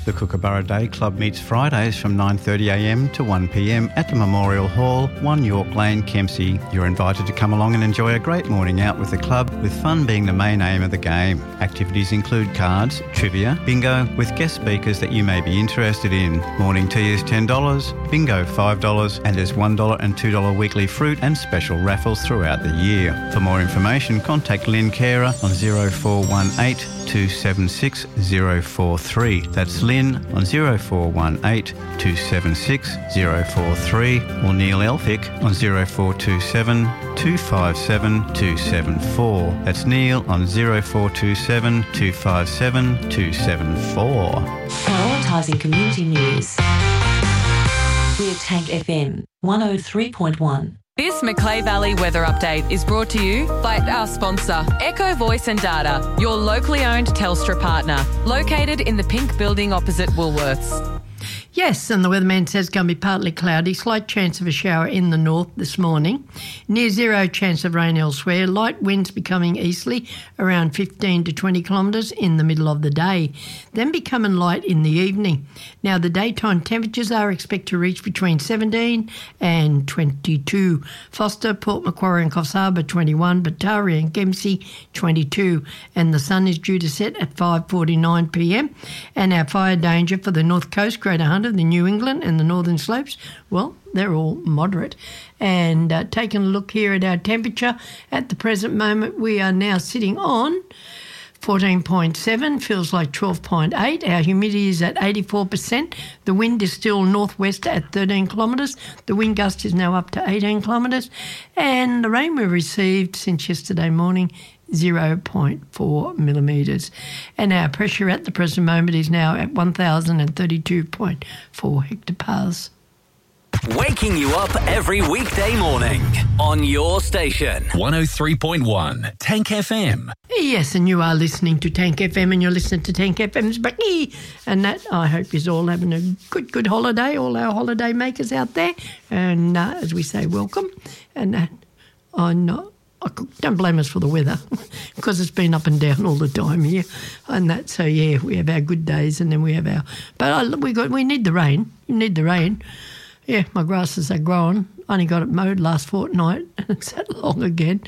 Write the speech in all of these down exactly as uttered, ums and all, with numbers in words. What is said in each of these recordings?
The Kookaburra Day Club meets Fridays from nine thirty a m to one p m at the Memorial Hall, one York Lane, Kempsey. You're invited to come along and enjoy a great morning out with the club, with fun being the main aim of the game. Activities include cards, trivia, bingo, with guest speakers that you may be interested in. Morning tea is ten dollars, bingo five dollars, and there's one dollar and two dollars weekly fruit and special raffles throughout the year. For more information, contact Lynn Carer on zero four one eight two seven six zero four three. That's Lynn on zero four one eight two seven six zero four three, or Neil Elphick on zero four two seven two five seven two seven four. That's Neil on zero four two seven two five seven two seven four. Prioritising community news. We're Tank F M one oh three point one. This Macleay Valley weather update is brought to you by our sponsor, Echo Voice and Data, your locally owned Telstra partner, located in the pink building opposite Woolworths. Yes, and the weatherman says it's going to be partly cloudy, slight chance of a shower in the north this morning, near zero chance of rain elsewhere, light winds becoming easterly around fifteen to twenty kilometres in the middle of the day, then becoming light in the evening. Now, the daytime temperatures are expected to reach between seventeen and twenty-two. Foster, Port Macquarie and Coffs Harbour twenty-one, Batari and Kempsey twenty-two, and the sun is due to set at five forty-nine p m, and our fire danger for the north coast, Greater Hunter, the New England and the northern slopes, well, they're all moderate. And uh, taking a look here at our temperature, at the present moment we are now sitting on fourteen point seven, feels like twelve point eight. Our humidity is at eighty-four percent. The wind is still northwest at thirteen kilometres. The wind gust is now up to eighteen kilometres. And the rain we've received since yesterday morning, zero point four millimetres. And our pressure at the present moment is now at one thousand thirty-two point four hectopascals. Waking you up every weekday morning on your station. one oh three point one Tank F M. Yes, and you are listening to Tank F M, and you're listening to Tank F M's Becky. And that, I hope you're all having a good, good holiday, all our holiday makers out there. And uh, as we say, welcome. And that, I'm not... don't blame us for the weather because it's been up and down all the time here, and that. So yeah, we have our good days and then we have our. But I, we got we need the rain. We need the rain. Yeah, my grasses are growing. Only got it mowed last fortnight, and it's that long again.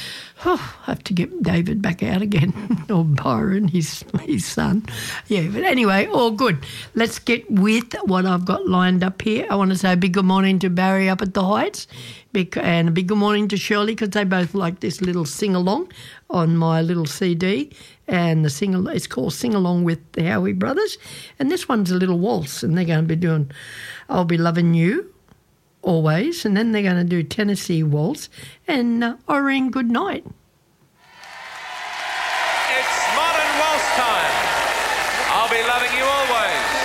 Oh, I have to get David back out again, or Byron, his his son. Yeah, but anyway, all good. Let's get with what I've got lined up here. I want to say a big good morning to Barry up at the Heights, and a big good morning to Shirley, because they both like this little sing-along on my little C D, and the sing it's called Sing Along with the Howie Brothers, and this one's a little waltz, and they're going to be doing I'll Be Loving You Always, and then they're going to do Tennessee Waltz and uh, Irene Good Night. It's modern waltz time. I'll be loving you always.